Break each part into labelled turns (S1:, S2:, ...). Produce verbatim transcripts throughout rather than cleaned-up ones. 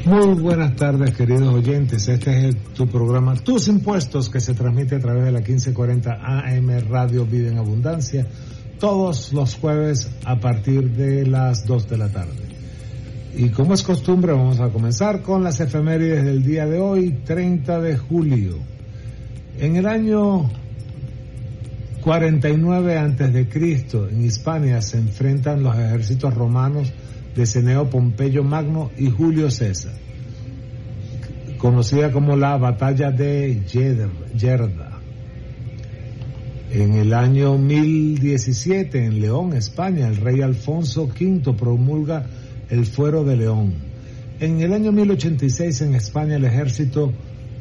S1: Muy buenas tardes, queridos oyentes. Este es el, tu programa Tus Impuestos, que se transmite a través de la quince cuarenta A M Radio Vida en Abundancia, todos los jueves a partir de las dos de la tarde. Y como es costumbre, vamos a comenzar con las efemérides del día de hoy, treinta de julio. En el año cuarenta y nueve antes de Cristo, en Hispania se enfrentan los ejércitos romanos de Cneo Pompeyo Magno y Julio César, conocida como la Batalla de Yerda. En el año mil diecisiete, en León, España, el rey Alfonso quinto promulga el Fuero de León. En el año mil ochenta y seis, en España, el ejército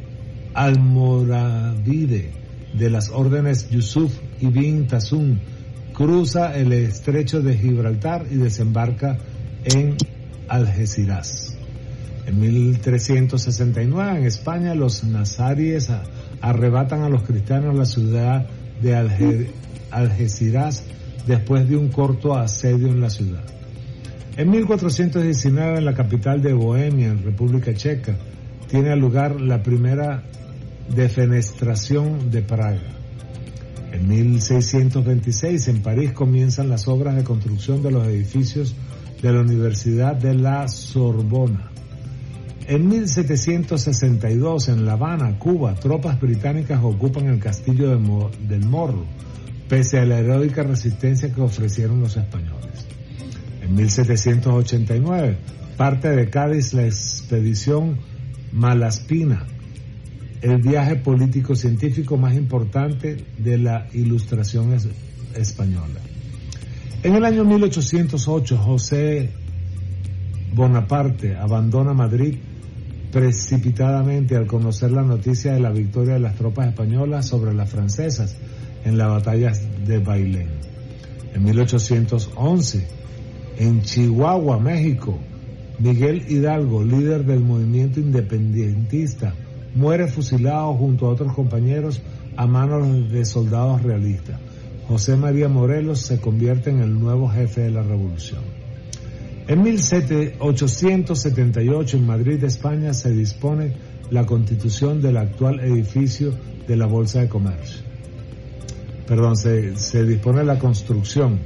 S1: almorávide de las órdenes Yusuf ibn Tasún cruza el estrecho de Gibraltar y desembarca en Algeciras. En mil trescientos sesenta y nueve, en España, los nazaríes arrebatan a los cristianos la ciudad de Alge- Algeciras después de un corto asedio en la ciudad. En mil cuatrocientos diecinueve, en la capital de Bohemia, en República Checa, tiene lugar la primera defenestración de Praga. En mil seiscientos veintiséis, en París, comienzan las obras de construcción de los edificios de la Universidad de la Sorbona. En mil setecientos sesenta y dos, en La Habana, Cuba, tropas británicas ocupan el castillo de Mo- del Morro, pese a la heroica resistencia que ofrecieron los españoles. En mil setecientos ochenta y nueve, parte de Cádiz la expedición Malaspina, el viaje político-científico más importante de la Ilustración es- española. En el año mil ochocientos ocho, José Bonaparte abandona Madrid precipitadamente al conocer la noticia de la victoria de las tropas españolas sobre las francesas en la batalla de Bailén. En mil ochocientos once, en Chihuahua, México, Miguel Hidalgo, líder del movimiento independentista, muere fusilado junto a otros compañeros a manos de soldados realistas. José María Morelos se convierte en el nuevo jefe de la revolución. En mil ochocientos setenta y ocho, en Madrid, España, se dispone la constitución del actual edificio de la Bolsa de Comercio. Perdón, se, se dispone la construcción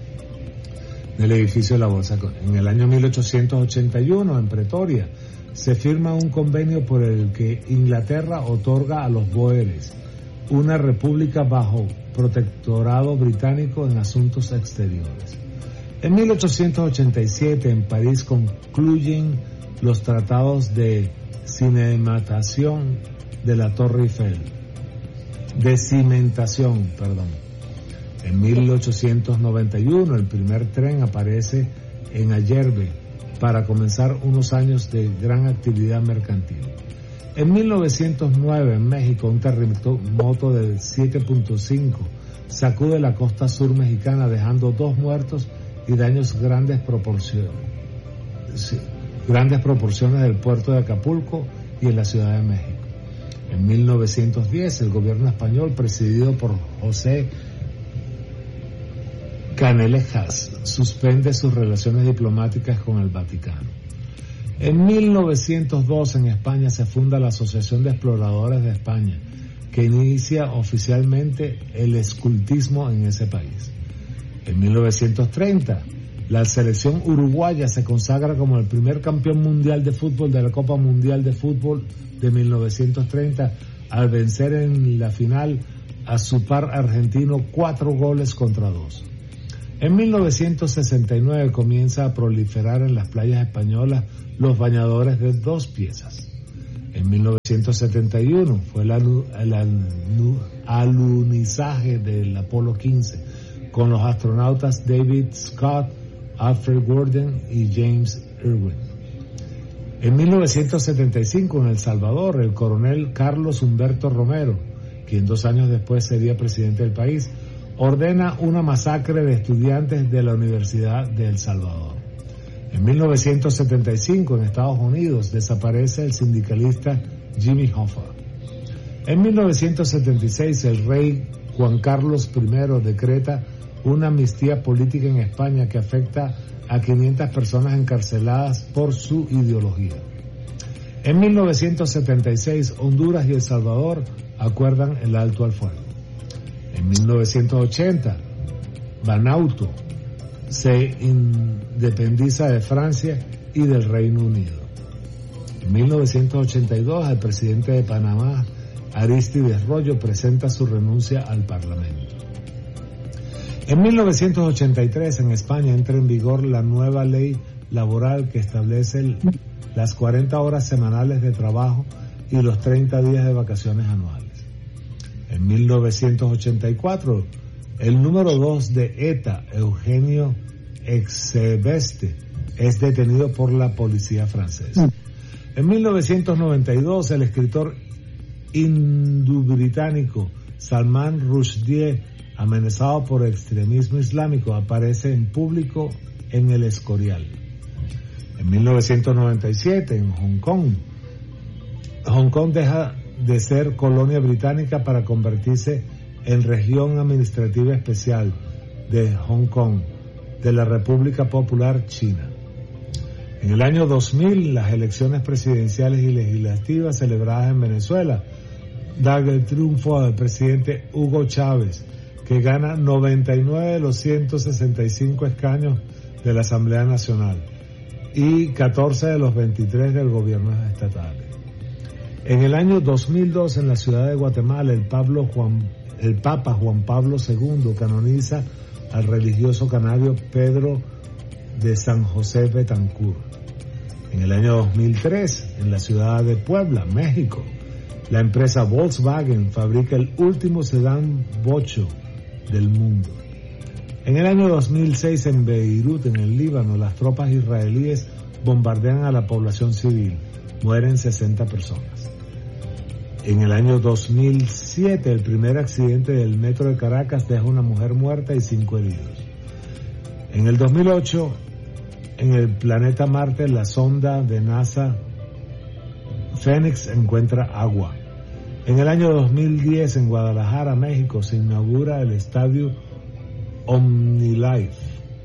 S1: del edificio de la Bolsa. En el año mil ochocientos ochenta y uno, en Pretoria, se firma un convenio por el que Inglaterra otorga a los Bóeres una república bajo protectorado británico en asuntos exteriores. En mil ochocientos ochenta y siete, en París, concluyen los tratados de cimentación de la Torre Eiffel. De cimentación, perdón. En mil ochocientos noventa y uno, el primer tren aparece en Ayerbe para comenzar unos años de gran actividad mercantil. En mil novecientos nueve, en México, un terremoto de siete punto cinco sacude la costa sur mexicana, dejando dos muertos y daños grandes proporciones, sí, grandes proporciones del puerto de Acapulco y en la Ciudad de México. En mil novecientos diez, el gobierno español, presidido por José Canalejas, suspende sus relaciones diplomáticas con el Vaticano. En mil novecientos dos, en España, se funda la Asociación de Exploradores de España, que inicia oficialmente el escultismo en ese país. En mil novecientos treinta, la selección uruguaya se consagra como el primer campeón mundial de fútbol de la Copa Mundial de Fútbol de mil novecientos treinta, al vencer en la final a su par argentino cuatro goles contra dos. En mil novecientos sesenta y nueve comienza a proliferar en las playas españolas los bañadores de dos piezas. En mil novecientos setenta y uno fue el, alu, el alu, alunizaje del Apolo quince con los astronautas David Scott, Alfred Gordon y James Irwin. En mil novecientos setenta y cinco, en El Salvador, el coronel Carlos Humberto Romero, quien dos años después sería presidente del país, ordena una masacre de estudiantes de la Universidad de El Salvador. En mil novecientos setenta y cinco, en Estados Unidos, desaparece el sindicalista Jimmy Hoffa. En mil novecientos setenta y seis, el rey Juan Carlos primero decreta una amnistía política en España que afecta a quinientas personas encarceladas por su ideología. En mil novecientos setenta y seis, Honduras y El Salvador acuerdan el alto al fuego. En mil novecientos ochenta, Vanuatu se independiza de Francia y del Reino Unido. En mil novecientos ochenta y dos, el presidente de Panamá, Aristides Royo, presenta su renuncia al Parlamento. En mil novecientos ochenta y tres, en España, entra en vigor la nueva ley laboral que establece el, las cuarenta horas semanales de trabajo y los treinta días de vacaciones anuales. En mil novecientos ochenta y cuatro, el número dos de ETA, Eugenio Exebeste, es detenido por la policía francesa. En mil novecientos noventa y dos, el escritor hindú-británico Salman Rushdie, amenazado por extremismo islámico, aparece en público en El Escorial. En mil novecientos noventa y siete, en Hong Kong, Hong Kong deja de ser colonia británica para convertirse en región administrativa especial de Hong Kong, de la República Popular China. En el año dos mil, las elecciones presidenciales y legislativas celebradas en Venezuela dan el triunfo al presidente Hugo Chávez, que gana noventa y nueve de los ciento sesenta y cinco escaños de la Asamblea Nacional y catorce de los veintitrés del gobierno estatal. En el año dos mil dos, en la ciudad de Guatemala, el, Pablo Juan, el Papa Juan Pablo segundo canoniza al religioso canario Pedro de San José Betancourt. En el año dos mil tres, en la ciudad de Puebla, México, la empresa Volkswagen fabrica el último sedán bocho del mundo. En el año dos mil seis, en Beirut, en el Líbano, las tropas israelíes bombardean a la población civil. Mueren sesenta personas. En el año dos mil siete, el primer accidente del metro de Caracas deja una mujer muerta y cinco heridos. En el dos mil ocho, en el planeta Marte, la sonda de NASA Fénix encuentra agua. En el año dos mil diez, en Guadalajara, México, se inaugura el estadio OmniLife.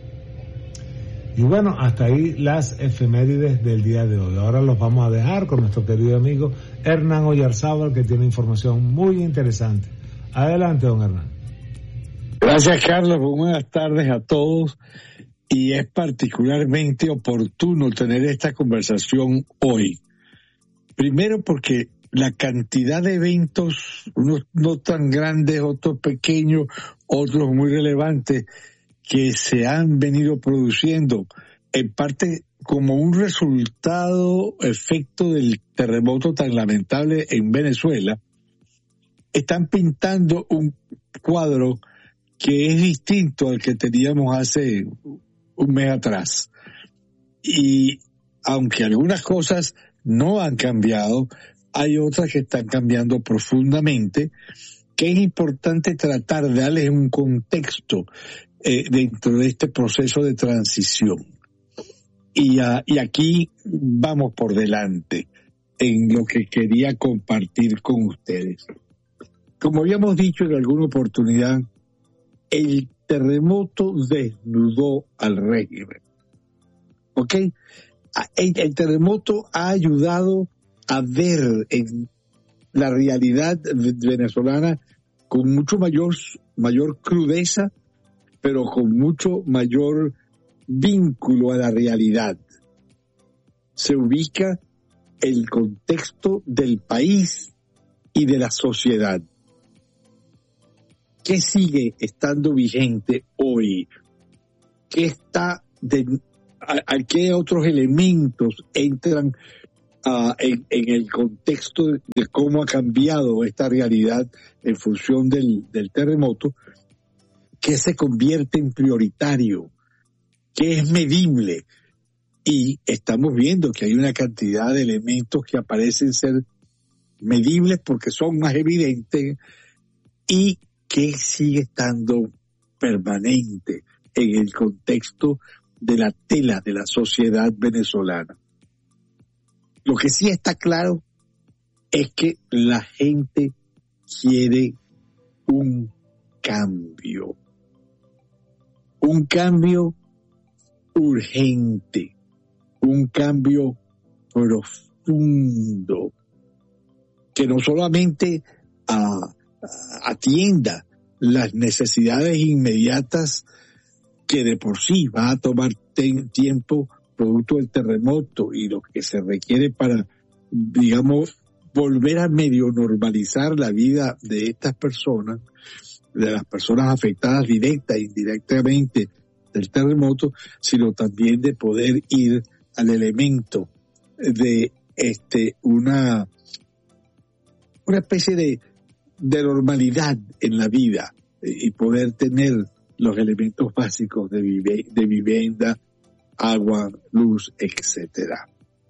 S1: Y bueno, hasta ahí las efemérides del día de hoy. Ahora los vamos a dejar con nuestro querido amigo Hernán Oyarzábal, que tiene información muy interesante. Adelante, don Hernán.
S2: Gracias, Carlos. Buenas tardes a todos. Y es particularmente oportuno tener esta conversación hoy. Primero porque la cantidad de eventos, unos no tan grandes, otros pequeños, otros muy relevantes, que se han venido produciendo, en parte como un resultado, efecto del terremoto tan lamentable en Venezuela, están pintando un cuadro que es distinto al que teníamos hace un mes atrás. Y aunque algunas cosas no han cambiado, hay otras que están cambiando profundamente, que es importante tratar de darles un contexto eh, dentro de este proceso de transición. Y, uh, y aquí vamos por delante en lo que quería compartir con ustedes. Como habíamos dicho en alguna oportunidad, el terremoto desnudó al régimen. ¿Ok? El, el terremoto ha ayudado a ver en la realidad venezolana con mucho mayor, mayor crudeza, pero con mucho mayor vínculo a la realidad. Se ubica el contexto del país y de la sociedad. ¿Qué sigue estando vigente hoy? ¿Qué está de, a, a qué otros elementos entran Uh, en, en el contexto de, de cómo ha cambiado esta realidad en función del, del terremoto, que se convierte en prioritario, que es medible? Y estamos viendo que hay una cantidad de elementos que aparecen ser medibles porque son más evidentes y que sigue estando permanente en el contexto de la tela de la sociedad venezolana. Lo que sí está claro es que la gente quiere un cambio, un cambio urgente, un cambio profundo. profundo que no solamente a, a, atienda las necesidades inmediatas que de por sí va a tomar ten, tiempo producto del terremoto y lo que se requiere para, digamos, volver a medio normalizar la vida de estas personas, de las personas afectadas directa e indirectamente del terremoto, sino también de poder ir al elemento de este una, una especie de, de normalidad en la vida y poder tener los elementos básicos de, vive, de vivienda, agua, luz, etcétera.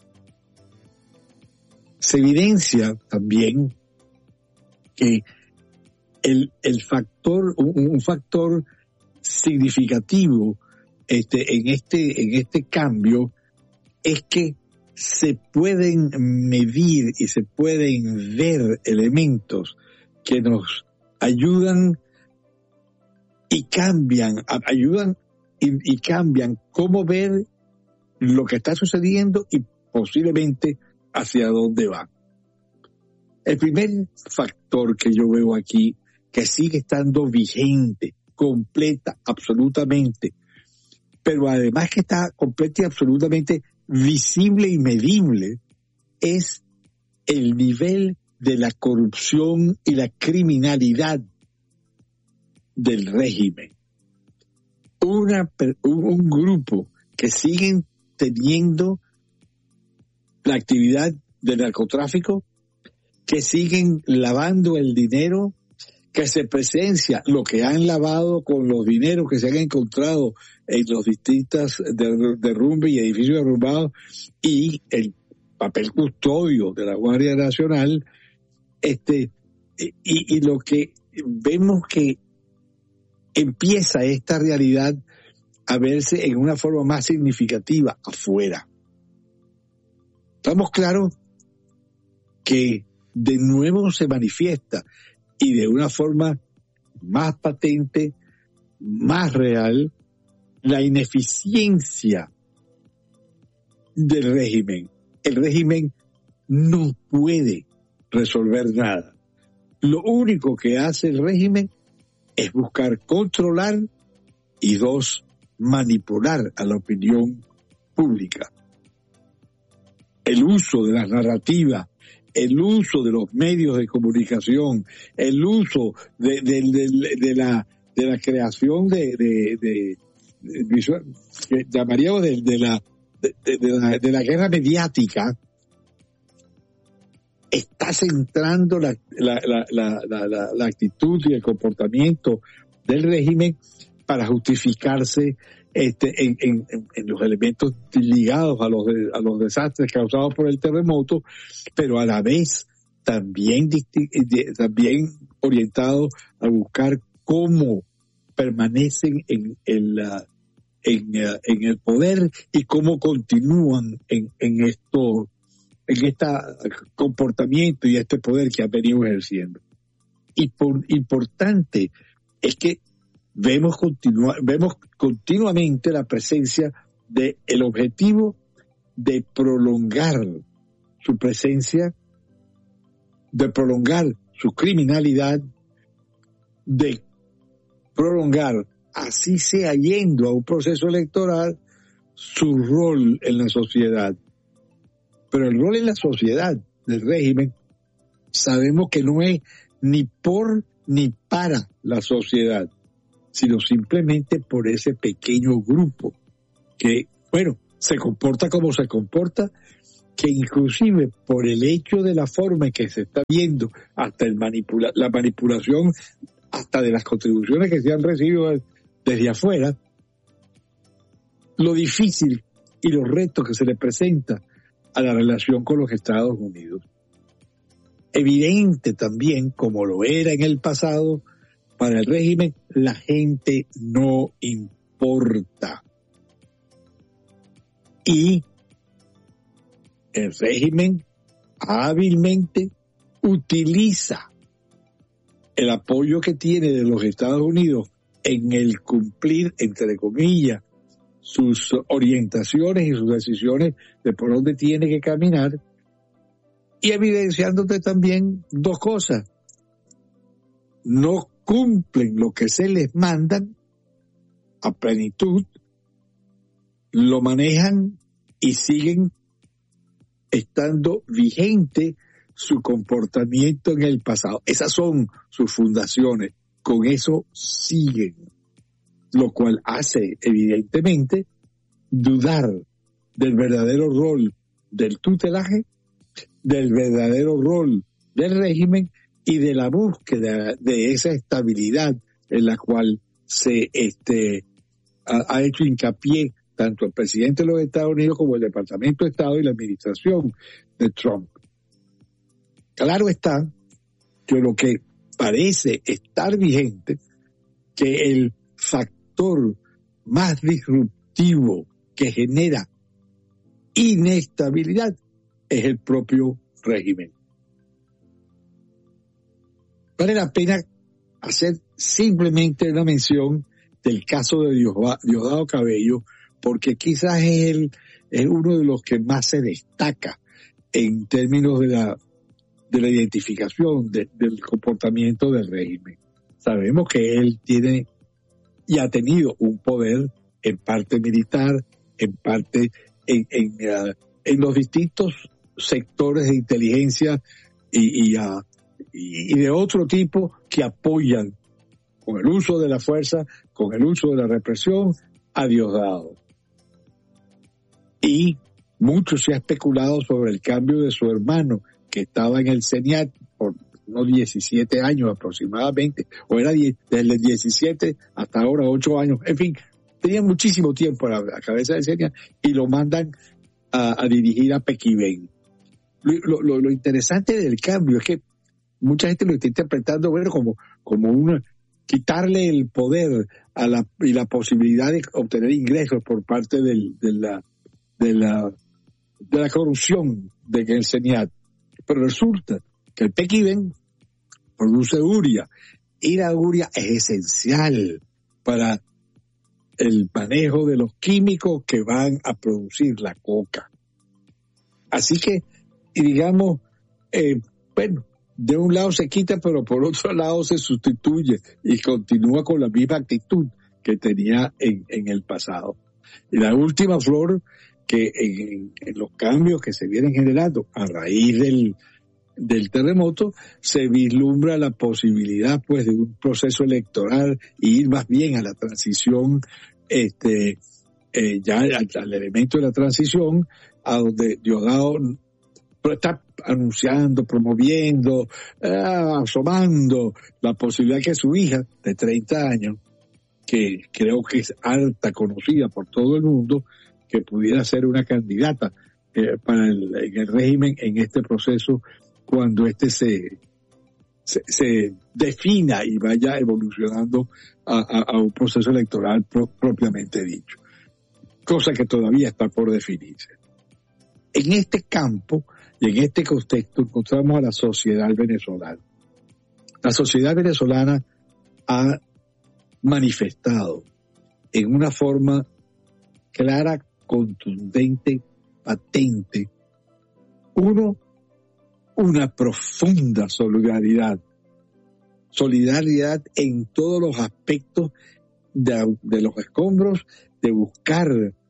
S2: Se evidencia también que el, el factor, un, un factor significativo este, en este, en este cambio es que se pueden medir y se pueden ver elementos que nos ayudan y cambian, ayudan y, y cambian cómo ver lo que está sucediendo y posiblemente hacia dónde va. El primer factor que yo veo aquí, que sigue estando vigente, completa, absolutamente, pero además que está completa y absolutamente visible y medible, es el nivel de la corrupción y la criminalidad del régimen. Una, un, un grupo que siguen teniendo la actividad del narcotráfico, que siguen lavando el dinero, que se presencia lo que han lavado con los dineros que se han encontrado en los distintos derrumbes y edificios derrumbados y el papel custodio de la Guardia Nacional, este y, y lo que vemos que empieza esta realidad a verse en una forma más significativa afuera. Estamos claros que de nuevo se manifiesta y de una forma más patente, más real, la ineficiencia del régimen. El régimen no puede resolver nada. Lo único que hace el régimen es buscar controlar y dos, manipular a la opinión pública. El uso de las narrativas, el uso de los medios de comunicación, el uso de, de, de, de, la, de la creación de, de, de, de visual, que llamaríamos de, de, la, de, de, la, de la guerra mediática, está centrando la, la, la, la, la, la, la actitud y el comportamiento del régimen para justificarse este, en, en, en los elementos ligados a los, a los desastres causados por el terremoto, pero a la vez también, también orientado a buscar cómo permanecen en el, en, en el poder y cómo continúan en, en esto, en este comportamiento y este poder que han venido ejerciendo. Y por importante es que vemos, continua, vemos continuamente la presencia del objetivo de prolongar su presencia, de prolongar su criminalidad, de prolongar, así sea yendo a un proceso electoral, su rol en la sociedad. Pero el rol en la sociedad del régimen sabemos que no es ni por ni para la sociedad, sino simplemente por ese pequeño grupo que, bueno, se comporta como se comporta, que inclusive por el hecho de la forma en que se está viendo hasta el manipula- la manipulación hasta de las contribuciones que se han recibido desde afuera, lo difícil y los retos que se le presenta a la relación con los Estados Unidos. Evidente también, como lo era en el pasado, para el régimen la gente no importa. Y el régimen hábilmente utiliza el apoyo que tiene de los Estados Unidos en el cumplir, entre comillas, sus orientaciones y sus decisiones de por dónde tiene que caminar y evidenciándote también dos cosas. No cumplen lo que se les mandan a plenitud, lo manejan y siguen estando vigente su comportamiento en el pasado. Esas son sus fundaciones. Con eso siguen, lo cual hace evidentemente dudar del verdadero rol del tutelaje, del verdadero rol del régimen y de la búsqueda de esa estabilidad en la cual se este, ha, ha hecho hincapié tanto el presidente de los Estados Unidos como el Departamento de Estado y la administración de Trump. Claro está que lo que parece estar vigente, que el factor más disruptivo que genera inestabilidad es el propio régimen. Vale la pena hacer simplemente una mención del caso de Diosdado Cabello, porque quizás es, el, es uno de los que más se destaca en términos de la, de la identificación de, del comportamiento del régimen. Sabemos que él tiene y ha tenido un poder en parte militar, en parte en, en, uh, en los distintos sectores de inteligencia y, y, uh, y, y de otro tipo que apoyan con el uso de la fuerza, con el uso de la represión a Diosdado. Y mucho se ha especulado sobre el cambio de su hermano, que estaba en el CENIAT por unos diecisiete años aproximadamente, o era diez, desde el diecisiete hasta ahora ocho años, en fin, tenía muchísimo tiempo a la, a la cabeza del CENIAT y lo mandan a, a dirigir a Pequibén. Lo, lo, lo interesante del cambio es que mucha gente lo está interpretando bueno, como, como una, quitarle el poder a la, y la posibilidad de obtener ingresos por parte del, de la de la de la corrupción de el CENIAT. Pero resulta que el Pequibén produce urea y la urea es esencial para el manejo de los químicos que van a producir la coca. Así que, digamos, eh, bueno, de un lado se quita, pero por otro lado se sustituye y continúa con la misma actitud que tenía en, en el pasado. Y la última flor que en, en los cambios que se vienen generando a raíz del, del terremoto, se vislumbra la posibilidad pues de un proceso electoral y ir más bien a la transición, este, eh, ya al, al elemento de la transición, a donde Diosdado está anunciando, promoviendo, eh, asomando la posibilidad que su hija de treinta años, que creo que es alta, conocida por todo el mundo, que pudiera ser una candidata eh, para el, en el régimen en este proceso cuando este se, se, se defina y vaya evolucionando a, a, a un proceso electoral pro, propiamente dicho, cosa que todavía está por definirse. En este campo y en este contexto encontramos a la sociedad venezolana. La sociedad venezolana ha manifestado en una forma clara, contundente, patente, uno, una profunda solidaridad, solidaridad en todos los aspectos de, de los escombros, de buscar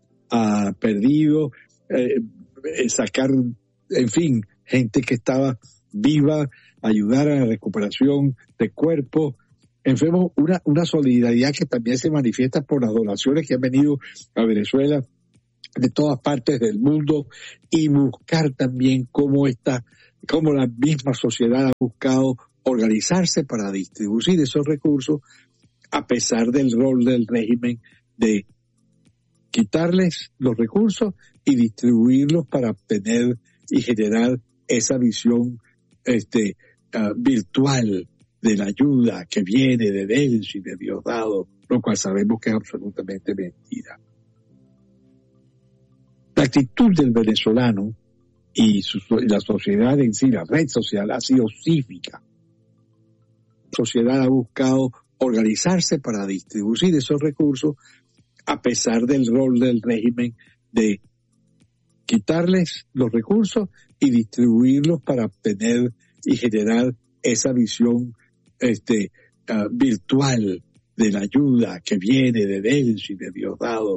S2: a perdidos, eh, sacar, en fin, gente que estaba viva, ayudar a la recuperación de cuerpos, enfermos, una, una solidaridad que también se manifiesta por las donaciones que han venido a Venezuela de todas partes del mundo, y buscar también cómo esta, cómo la misma sociedad ha buscado organizarse para distribuir esos recursos a pesar del rol del régimen de quitarles los recursos y distribuirlos para obtener y generar esa visión este uh, virtual de la ayuda que viene de Delcy y de Diosdado, lo cual sabemos que es absolutamente mentira. La actitud del venezolano y, su, y la sociedad en sí, la red social, ha sido cívica. La sociedad ha buscado organizarse para distribuir esos recursos a pesar del rol del régimen de quitarles los recursos y distribuirlos para obtener y generar esa visión este uh, virtual de la ayuda que viene de Dios y de Diosdado